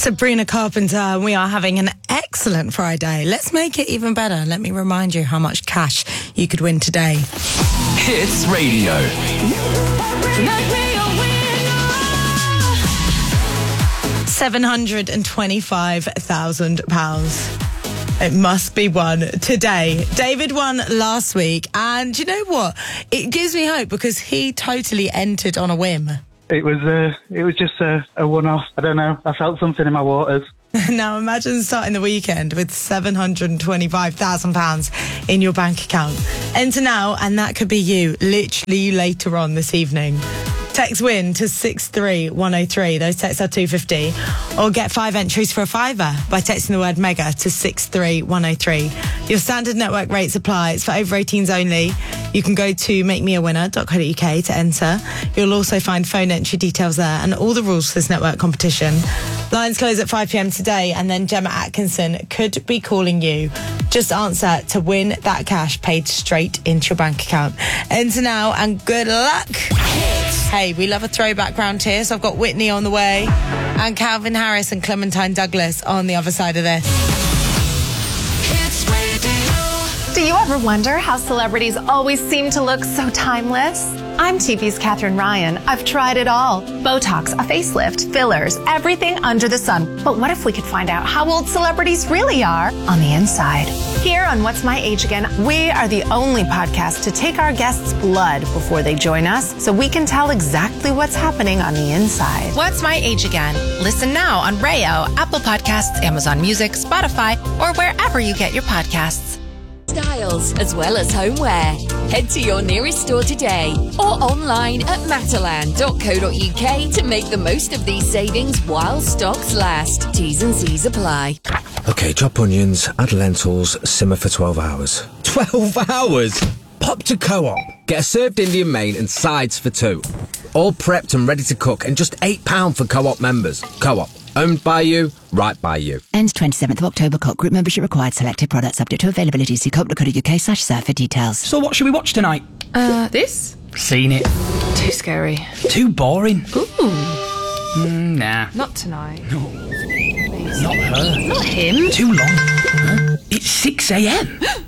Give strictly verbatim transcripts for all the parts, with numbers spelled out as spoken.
Sabrina Carpenter, and we are having an excellent Friday. Let's make it even better. Let me remind you how much cash you could win today. Hits Radio. seven hundred twenty-five thousand pounds. It must be won today. David won last week, and you know what? It gives me hope because he totally entered on a whim. It was uh, it was just a, a one-off. I don't know. I felt something in my waters. Now imagine starting the weekend with seven hundred twenty-five thousand pounds in your bank account. Enter now, and that could be you, literally later on this evening. Text WIN to six three one oh three. Those texts are two fifty. Or get five entries for a fiver by texting the word MEGA to six three one oh three. Your standard network rates apply. It's for over eighteens only. You can go to make me a winner dot co dot uk to enter. You'll also find phone entry details there and all the rules for this network competition. Lines close at five p.m. today, and then Gemma Atkinson could be calling you. Just answer to win that cash paid straight into your bank account. Enter now and good luck. Hey, we love a throwback round here, so I've got Whitney on the way and Calvin Harris and Clementine Douglas on the other side of this. Do you ever wonder how celebrities always seem to look so timeless? I'm T V's Katherine Ryan. I've tried it all. Botox, a facelift, fillers, everything under the sun. But what if we could find out how old celebrities really are on the inside? Here on What's My Age Again, we are the only podcast to take our guests' blood before they join us so we can tell exactly what's happening on the inside. What's My Age Again? Listen now on Rayo, Apple Podcasts, Amazon Music, Spotify, or wherever you get your podcasts. Styles as well as homeware. Head to your nearest store today or online at matalan dot co dot uk to make the most of these savings while stocks last. T's and C's apply. Okay, chop onions, add lentils, simmer for twelve hours. twelve hours? Pop to Co-op. Get a served Indian main and sides for two. All prepped and ready to cook, and just eight pounds for Co-op members. Co-op. Owned by you, right by you. Ends twenty-seventh of October. Co-op group membership required. Selected products subject to availability. See co op dot co dot uk slash serve for details. So what should we watch tonight? Uh, this? Seen it. Too scary. Too boring. Ooh. Mm, nah. Not tonight. No. Please. Not her. Not him. Too long. Huh? It's six a.m.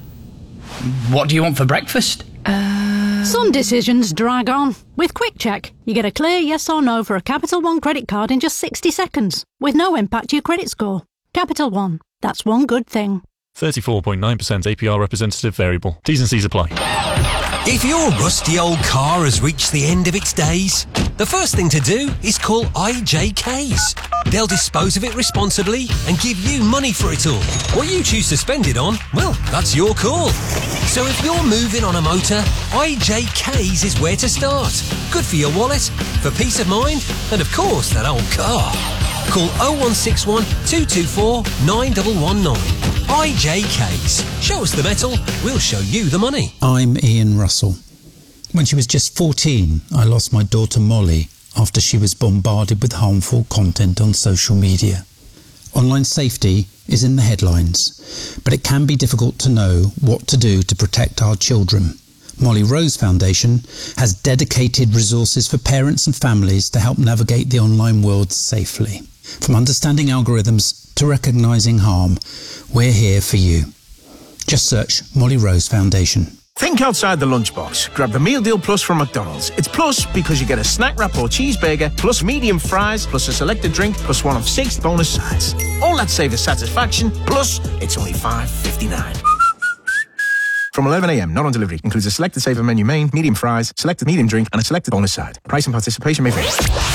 What do you want for breakfast? Uh... Some decisions drag on. With Quick Check, you get a clear yes or no for a Capital One credit card in just sixty seconds, with no impact to your credit score. Capital One. That's one good thing. thirty-four point nine percent A P R representative variable. T's and C's apply. If your rusty old car has reached the end of its days, the first thing to do is call I J Ks. They'll dispose of it responsibly and give you money for it all. What you choose to spend it on, well, that's your call. So if you're moving on a motor, I J Ks is where to start. Good for your wallet, for peace of mind, and of course that old car. Call oh one six one, two two four, nine one one nine. I J Ks. Show us the metal, we'll show you the money. I'm Ian Russell. When she was just fourteen, I lost my daughter Molly after she was bombarded with harmful content on social media. Online safety is in the headlines, but it can be difficult to know what to do to protect our children. Molly Rose Foundation has dedicated resources for parents and families to help navigate the online world safely. From understanding algorithms to recognising harm, we're here for you. Just search Molly Rose Foundation. Think outside the lunchbox. Grab the Meal Deal Plus from McDonald's. It's plus because you get a snack wrap or cheeseburger, plus medium fries, plus a selected drink, plus one of six bonus sides. All that saver satisfaction, plus it's only five fifty-nine. From eleven a.m, not on delivery. Includes a selected saver menu main, medium fries, selected medium drink, and a selected bonus side. Price and participation may vary.